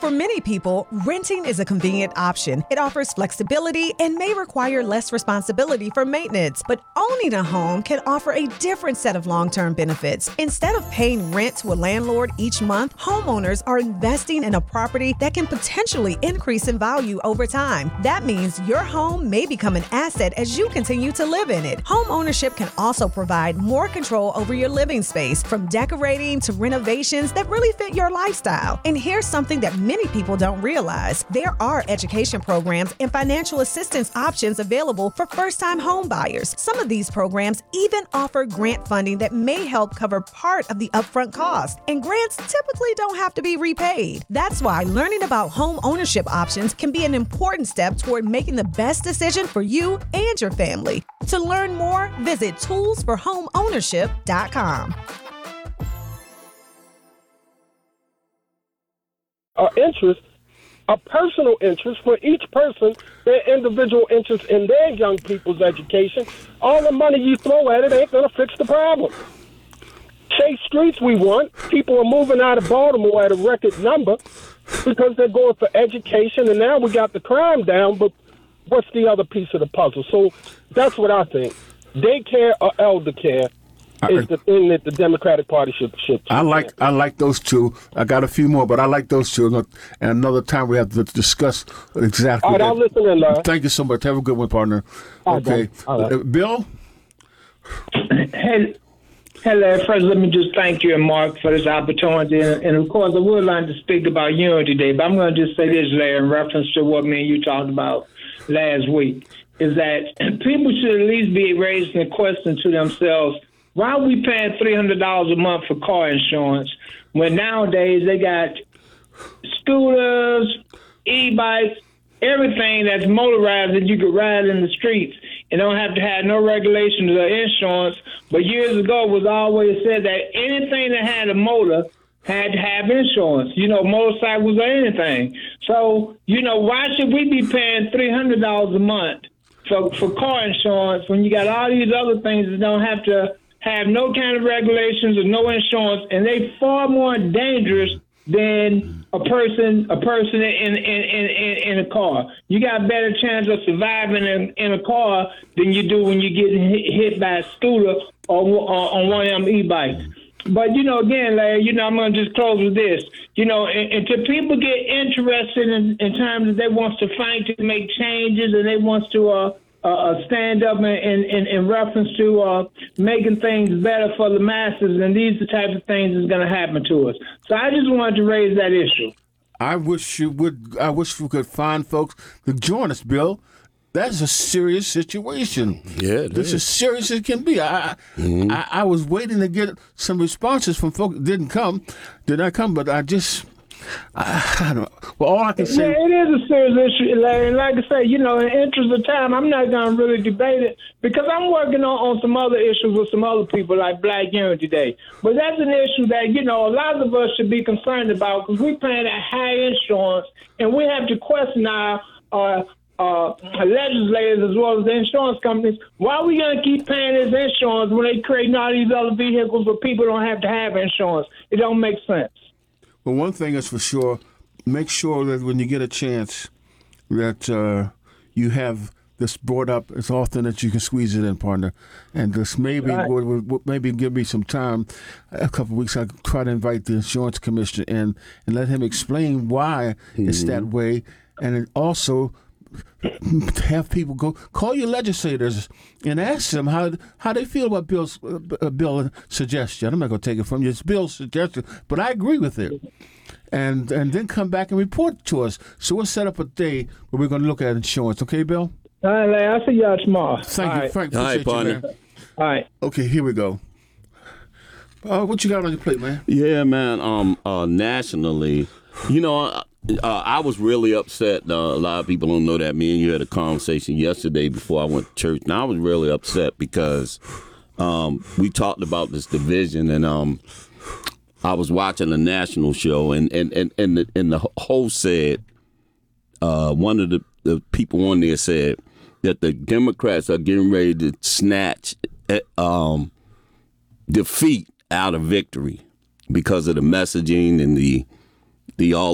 For many people, renting is a convenient option. It offers flexibility and may require less responsibility for maintenance. But owning a home can offer a different set of long-term benefits. Instead of paying rent to a landlord each month, homeowners are investing in a property that can potentially increase in value over time. That means your home may become an asset as you continue to live in it. Home ownership can also provide more control over your living space, from decorating to renovations that really fit your lifestyle. And here's something that many people don't realize. There are education programs and financial assistance options available for first-time home buyers. Some of these programs even offer grant funding that may help cover part of the upfront cost. And grants typically don't have to be repaid. That's why learning about home ownership options can be an important step toward making the best decision for you and your family. To learn more, visit toolsforhomeownership.com. Interest, a personal interest for each person, their individual interest in their young people's education. All the money you throw at it ain't going to fix the problem. Safe streets we want. People are moving out of Baltimore at a record number because they're going for education, and now we got the crime down, but what's the other piece of the puzzle? So that's what I think. Daycare or elder care is the thing that the Democratic Party should. I like those two. I got a few more, but I like those two. And another time we have to discuss exactly. All right, I'll listen in, Larry. Thank you so much. Have a good one, partner. Okay. All right. Bill? Hey, Larry, first let me just thank you and Mark for this opportunity. And of course, I would like to speak about Unity Day, but I'm going to just say this, Larry, in reference to what me and you talked about last week, is that people should at least be raising a question to themselves. Why are we paying $300 a month for car insurance when nowadays they got scooters, e-bikes, everything that's motorized that you could ride in the streets and don't have to have no regulations or insurance? But years ago, it was always said that anything that had a motor had to have insurance, motorcycles or anything. So, why should we be paying $300 a month for car insurance when you got all these other things that don't have to have no kind of regulations or no insurance, and they far more dangerous than a person in a car. You got a better chance of surviving in a car than you do when you get hit by a scooter or on one of them e-bikes. But, again, Larry, I'm going to just close with this. And to people get interested in terms of they want to fight to make changes and they want to stand up in reference to making things better for the masses, and these are the types of things that's going to happen to us. So I just wanted to raise that issue. I wish you would. I wish we could find folks to join us, Bill. That's a serious situation. Yeah, it's as serious as it can be. I was waiting to get some responses from folks. Did not come, but I don't know. Well, all I can say... Yeah, it is a serious issue, Larry. And like I say, in the interest of time, I'm not going to really debate it because I'm working on some other issues with some other people like Black Unity Day. But that's an issue that, a lot of us should be concerned about because we're paying a high insurance and we have to question our legislators as well as the insurance companies. Why are we going to keep paying this insurance when they creating all these other vehicles where people don't have to have insurance? It don't make sense. Well, one thing is for sure, make sure that when you get a chance that you have this brought up as often as you can squeeze it in, partner. And just maybe maybe give me some time, a couple of weeks, I'll try to invite the insurance commissioner in and let him explain why it's that way. And it also have people go call your legislators and ask them how they feel about Bill's bill suggestion. I'm not going to take it from you. It's Bill's suggestion, but I agree with it. And then come back and report to us. So we'll set up a day where we're going to look at insurance. Okay, Bill? All right, Larry. I'll see y'all tomorrow. Thank you, Frank. All right, partner. All right. Okay, here we go. What you got on your plate, man? Yeah, man. Nationally, I was really upset. A lot of people don't know that. Me and you had a conversation yesterday before I went to church, and I was really upset because we talked about this division, and I was watching a national show, and the host said, one of the people on there said that the Democrats are getting ready to snatch defeat out of victory because of the messaging and the all